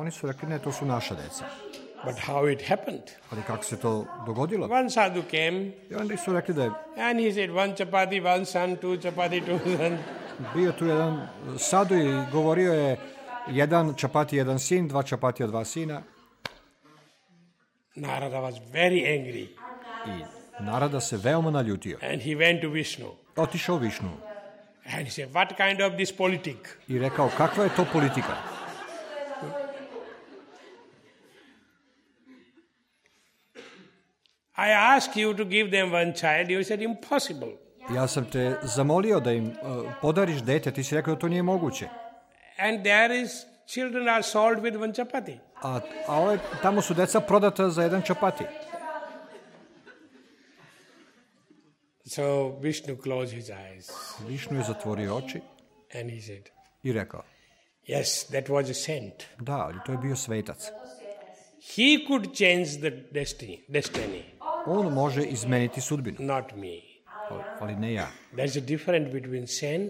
Oni su rekli, ne, to su naša deca. But how it happened? Ali kako se to dogodilo? One sadhu came I onda su rekli da je and he said, one chapati, one son, two chapati, two son. bio tu jedan sadu i govorio je jedan čapati, jedan sin, dva čapatija, dva sina. Narada was very angry I Narada se veoma naljutio. and he went to Vishnu. Otišao Višnu And he said, what kind of this politic? i rekao, kakva je to politika? I asked you to give them one child. You said, impossible. Ja sam te zamolio da im podariš dete, ti si rekao da to nije moguće. And there is, children are sold with one chapati. A tamo su deca prodata za jedan čapati. So Vishnu closed his eyes Višnu je zatvorio oči and he said, i rekao, yes, that was a saint. da, ali to je bio svetac. He could change the destiny, On može izmeniti sudbinu, not me. ali ne ja. There's a difference between saint.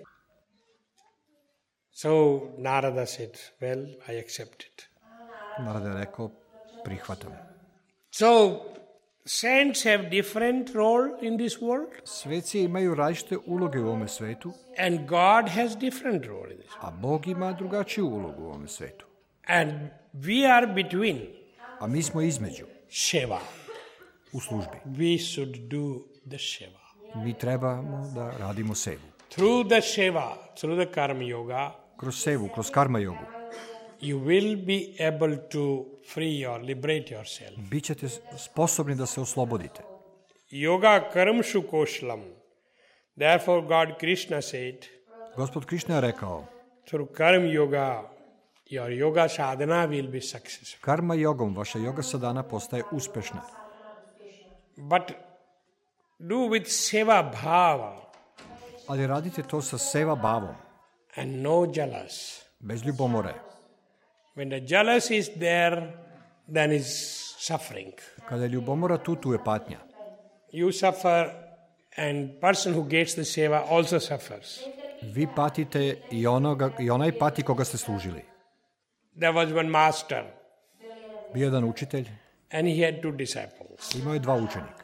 So Narada said, well, I accept it. Narada je rekao, prihvatam. So saints have different role in this world Sveci imaju različite uloge u ovome svetu, and God has different role in this world. a Bog ima drugačiju ulogu u ovome svetu. And we are between A mi smo između, Sheva. u službi. We should do the Sheva. Mi trebamo da radimo sevu. Through the Sheva, through the Karma Yoga, Kroz sevu, kroz karma jogu, you will be able to free or liberate yourself. bit ćete sposobni da se oslobodite. Yoga karmshu koshlam. Therefore God Krishna said, Gospod Krišna je rekao, through karma yoga, your yoga sadhana will be successful. karma jogom vaša yoga sadhana postaje uspešna. But do with seva bhava Ali radite to sa seva bavom, and no jealous. bez ljubomore. When the jealous is there, then is suffering. Kada je ljubomora tu je patnja. You suffer and person who gets the seva also suffers. Vi patite i onaj pati koga ste služili. There was one master Bio jedan učitelj, and he had two disciples. imao je dva učenika.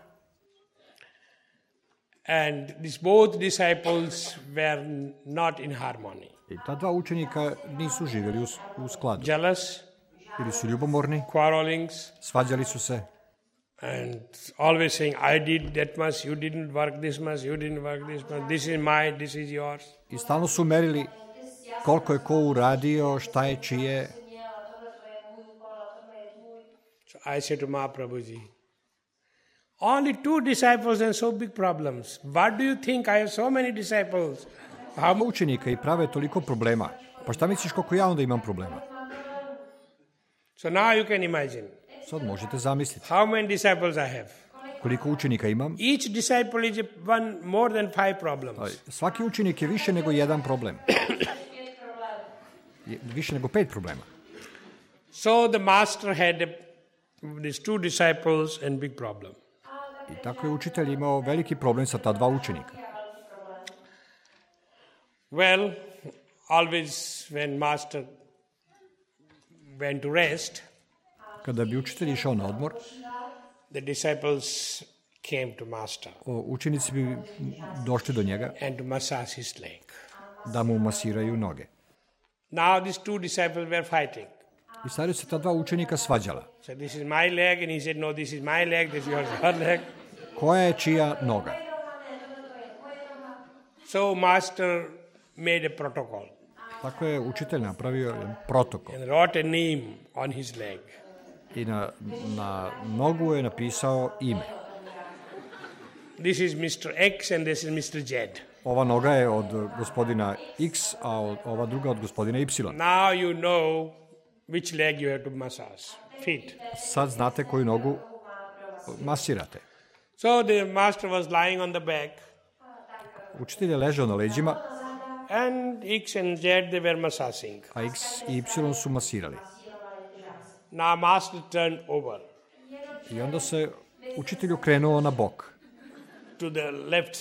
And these both disciples were not in harmony. I ta dva učenika nisu živjeli u skladu. Jealous, Bili su ljubomorni, quarrelings, svađali su se and always saying, I did that much, you didn't work this much, you didn't work this much, this is mine, this is yours. i stalno su merili koliko je ko uradio, šta je čije. So I said to Mahaprabhuji, only two disciples and so big problems. What do you think? I have so many disciples. Imamo učenika i prave toliko problema. Pa šta misliš koliko ja onda imam problema? So now you can imagine Sad možete zamisliti how many disciples I have. koliko učenika imam. Each disciple is one more than 5 problems. Svaki učenik je više nego jedan problem. Više nego 5 problema. So the master had these two disciples and big problem. I tako je učitelj imao veliki problem sa ta dva učenika. Well, always when master went to rest, Kada bi učitelj išao na odmor, the disciples came to master učenici bi došli do njega and to massage his leg. da mu masiraju noge. Now these two disciples were fighting. I sad se ta dva učenika svađala. So this is my leg, and he said, no, this is my leg, this is your leg. Koja je čija noga? So master made a protocol Tako je učitelj napravio jedan protokol. and wrote a name on his leg. I na nogu je napisao ime. This is Mr. X and this is Mr. Z. Ova noga je od gospodina X, a ova druga od gospodina Y. Now you know which leg you have to massage. Feet. Sad znate koju nogu masirate. So the master was lying on the back, Učitelj je ležao na leđima, and X and Z, they were massaging. a X i Y su masirali. Now master turned over I onda se učitelj okrenuo na bok, to the left